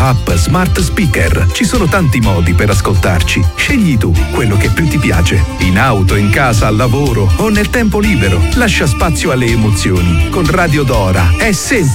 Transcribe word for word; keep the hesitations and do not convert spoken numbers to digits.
app Smart Speaker. Ci sono tanti modi per ascoltarci. Scegli tu quello che più ti piace. In auto, in casa, al lavoro o nel tempo libero. Lascia spazio alle emozioni. Con Radio Dora è semplice.